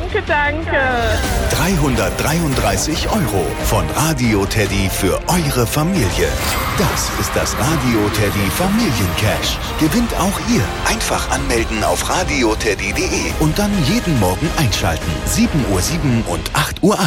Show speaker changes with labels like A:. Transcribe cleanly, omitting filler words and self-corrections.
A: Danke, danke.
B: 333 € von Radio Teddy für eure Familie. Das ist das Radio Teddy Familiencash. Gewinnt auch ihr. Einfach anmelden auf radioteddy.de und dann jeden Morgen einschalten. 7:07 und 8:08 Uhr.